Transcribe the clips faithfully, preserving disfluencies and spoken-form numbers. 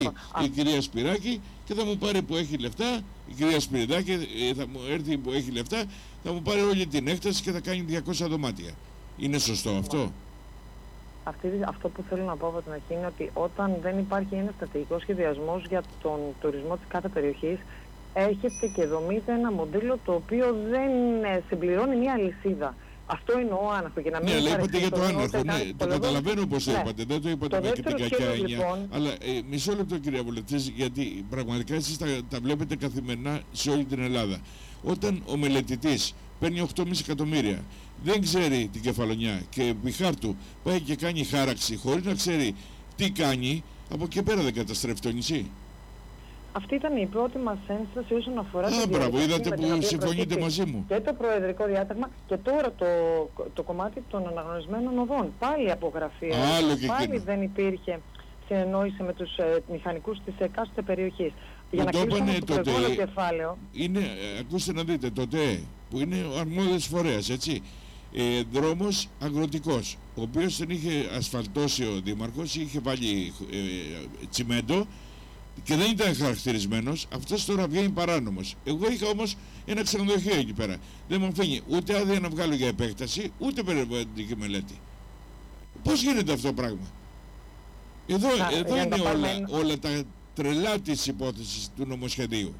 η κυρία Σπυράκη και θα μου πάρει που έχει λεφτά, η κυρία Σπυριδάκη θα μου έρθει που έχει λεφτά, θα μου πάρει όλη την έκταση και θα κάνει διακόσια δωμάτια. Είναι σωστό αυτό? Αυτή, αυτό που θέλω να πω από την αρχή είναι ότι όταν δεν υπάρχει ένας στρατηγικός σχεδιασμός για τον τουρισμό της κάθε περιοχής, έχετε και δομείτε ένα μοντέλο το οποίο δεν συμπληρώνει μια αλυσίδα. Αυτό εννοώ άναρχο. Ναι, αλλά είπατε για το άναρχο. Ναι, το καταλαβαίνω πώς το είπατε. Δεν το είπατε με την κακιά έννοια. Λοιπόν... Αλλά ε, μισό λεπτό, κυρία Βουλευτή, γιατί πραγματικά εσείς τα, τα βλέπετε καθημερινά σε όλη την Ελλάδα. Όταν ο μελετητής παίρνει οκτώ κόμμα πέντε εκατομμύρια, δεν ξέρει την κεφαλονιά και επί χάρτου πάει και κάνει χάραξη χωρίς να ξέρει τι κάνει, από εκεί πέρα δεν καταστρέφει το νησί. Αυτή ήταν η πρώτη μας ένσταση όσον αφορά Α, μπράβο, είδατε που συμφωνείτε μαζί μου. Και το προεδρικό διάταγμα και τώρα το, το κομμάτι των αναγνωρισμένων οδών. Πάλι απογραφή. Άλλο και πάλι εκείνο. Δεν υπήρχε συνεννόηση με τους ε, μηχανικούς της εκάστοτε περιοχής. Για να κλείσουμε το προηγούμενο κεφάλαιο. Είναι, ε, ακούστε να δείτε, το ΤΕ που είναι ο αρμόδιος φορέας, έτσι. Ε, δρόμος αγροτικός, ο οποίος δεν είχε ασφαλτώσει ο δήμαρχος, είχε βάλει ε, τσιμέντο και δεν ήταν χαρακτηρισμένος. Αυτός τώρα βγαίνει παράνομος. Εγώ είχα όμως ένα ξενοδοχείο εκεί πέρα. Δεν μου αφήνει ούτε άδεια να βγάλω για επέκταση, ούτε περιβαλλοντική μελέτη. Πώς γίνεται αυτό το πράγμα? Εδώ, Α, εδώ είναι όλα, πάμε... όλα τα τρελά της υπόθεσης του νομοσχεδίου.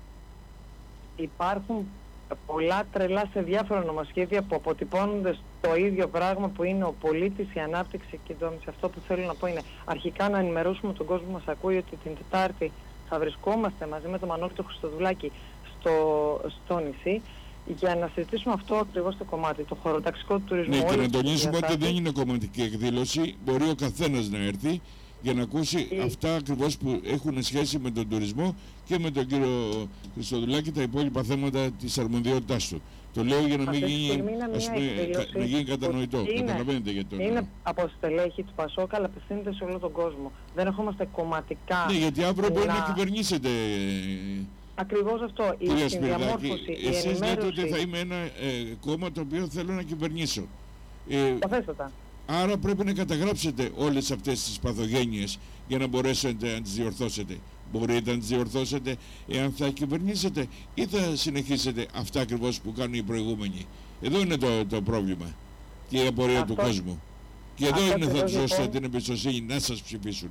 Υπάρχουν πολλά τρελά σε διάφορα νομοσχέδια που αποτυπώνονται στο ίδιο πράγμα που είναι ο πολίτης, η ανάπτυξη και η δόμηση. Αυτό που θέλω να πω είναι αρχικά να ενημερώσουμε τον κόσμο που μας ακούει ότι την Τετάρτη θα βρισκόμαστε μαζί με τον Μανώλη τον Χριστοδουλάκη στο, στο νησί για να συζητήσουμε αυτό ακριβώς το κομμάτι, το χωροταξικό του τουρισμού. Ναι, και να τονίσουμε ότι δεν είναι κομματική εκδήλωση, μπορεί ο καθένας να έρθει για να ακούσει η... αυτά ακριβώς που έχουν σχέση με τον τουρισμό και με τον κύριο Χριστοδουλάκη τα υπόλοιπα θέματα της αρμοδιότητάς του. Το λέω για να μην γίνει, ας πούμε, κα, να γίνει κατανοητό. Είναι, Καταλαβαίνετε γιατί το είναι λέω. Από στελέχη του Πασόκ, αλλά απευθύνεται σε όλο τον κόσμο. Δεν ερχόμαστε κομματικά. Ναι, γιατί αύριο να... μπορεί να κυβερνήσετε. Ακριβώς αυτό. Η διαμόρφωση, η εσείς ενημέρωση... λέτε ότι θα είμαι ένα ε, κόμμα το οποίο θέλω να κυβερνήσω. Ε, Σαφέστατα. Άρα πρέπει να καταγράψετε όλες αυτές τις παθογένειες για να μπορέσετε να τις διορθώσετε. Μπορείτε να τις διορθώσετε εάν θα κυβερνήσετε ή θα συνεχίσετε αυτά ακριβώς που κάνουν οι προηγούμενοι. Εδώ είναι το, το πρόβλημα και η απορία αυτό, του κόσμου. Και εδώ είναι θα τους δώσετε την εμπιστοσύνη να σας ψηφίσουν.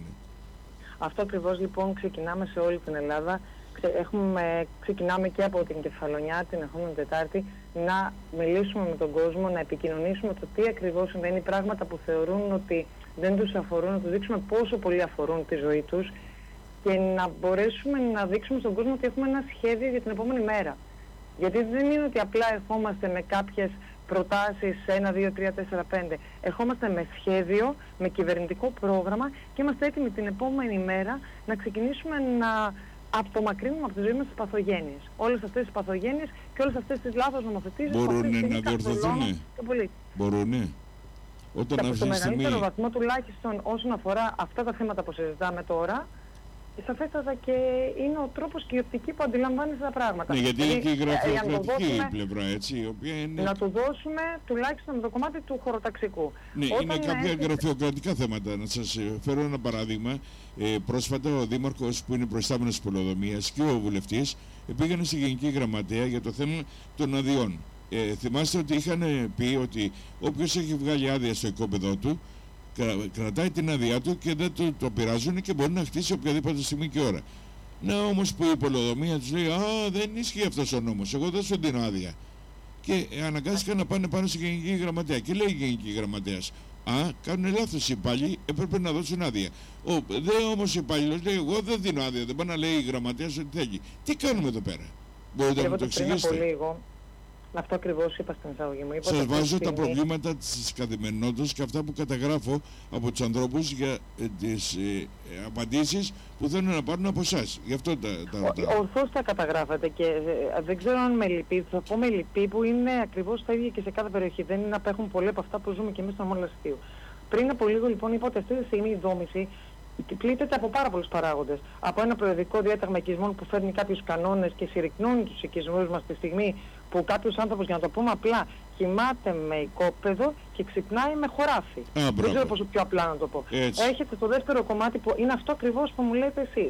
Αυτό ακριβώς λοιπόν ξεκινάμε σε όλη την Ελλάδα. Έχουμε, ξεκινάμε και από την Κεφαλονιά την ερχόμενη Τετάρτη να μιλήσουμε με τον κόσμο, να επικοινωνήσουμε το τι ακριβώς συμβαίνει, πράγματα που θεωρούν ότι δεν τους αφορούν, να τους δείξουμε πόσο πολύ αφορούν τη ζωή τους και να μπορέσουμε να δείξουμε στον κόσμο ότι έχουμε ένα σχέδιο για την επόμενη μέρα. Γιατί δεν είναι ότι απλά ερχόμαστε με κάποιες προτάσεις ένα, δύο, τρία, τέσσερα, πέντε. Ερχόμαστε με σχέδιο, με κυβερνητικό πρόγραμμα και είμαστε έτοιμοι την επόμενη μέρα να ξεκινήσουμε να απομακρύνουμε από τη ζωή μας τις παθογένειες. Όλες αυτές τις παθογένειες και όλες αυτές τις λάθος νομοθετήσεις μπορούν να διορθωθούν. Μπορούνε. Όταν και από το μεγαλύτερο στιγμή... βαθμό τουλάχιστον όσον αφορά αυτά τα θέματα που συζητάμε τώρα, σαφέστατα και είναι ο τρόπος και η οπτική που αντιλαμβάνεσαι τα πράγματα. Ναι, γιατί είναι και η γραφειοκρατική δώσουμε, πλευρά, έτσι, η οποία είναι... Να του δώσουμε τουλάχιστον το κομμάτι του χωροταξικού. Ναι, όταν είναι κάποια έχετε... γραφειοκρατικά θέματα. Να σας φέρω ένα παράδειγμα. Ε, πρόσφατα ο Δήμαρχος που είναι προϊστάμενος της Πολεοδομίας και ο Βουλευτής πήγανε στη Γενική Γραμματέα για το θέμα των αδειών. Ε, θυμάστε ότι είχαν πει ότι όποιος έχει βγάλει άδεια στο οικόπεδό του κρατάει την άδειά του και δεν το, το πειράζουν και μπορεί να χτίσει οποιαδήποτε στιγμή και ώρα. Να όμως που η Πολεοδομία τους λέει «Α, δεν ισχύει αυτός ο νόμος, εγώ δεν σου δίνω άδεια». Και αναγκάστηκαν να πάνε πάνω στη Γενική Γραμματέα και λέει η Γενική Γραμματέας «Α, κάνουν λάθος οι υπάλληλοι, έπρεπε να δώσουν άδεια». Ο, δε όμως ο υπάλληλος λέει «Εγώ δεν δίνω άδεια, δεν πάει να λέει η Γραμματέας ό,τι θέλει». Τι κάνουμε εδώ πέρα, μπορείτε να μου το εξηγήσετε? Αυτό ακριβώς είπα στην εισαγωγή μου. Σας βάζω τα προβλήματα της καθημερινότητας και αυτά που καταγράφω από τους ανθρώπους για ε, τις ε, ε, απαντήσεις που θέλουν να πάρουν από εσάς. Γι' αυτό τα, τα ρωτάω. Ορθώς τα καταγράφετε και ε, δεν ξέρω αν με λυπεί. Θα πω με λυπεί που είναι ακριβώς τα ίδια και σε κάθε περιοχή. Δεν είναι να απέχουν πολλοί από αυτά που ζούμε και εμείς στο νομό Λασιτίου. Πριν από λίγο λοιπόν είπα ότι αυτή τη στιγμή η δόμηση πλήττεται από πάρα πολλούς παράγοντες. Από ένα προεδρικό διάταγμα οικισμών που φέρνει κάποιους κανόνες και συρρυκνώνει τους οικισμούς μας τη στιγμή που κάποιος άνθρωπος, για να το πούμε απλά, κοιμάται με οικόπεδο και ξυπνάει με χωράφι. Α, δεν ξέρω πόσο πιο απλά να το πω. Έτσι. Έχετε το δεύτερο κομμάτι που είναι αυτό ακριβώς που μου λέτε εσείς.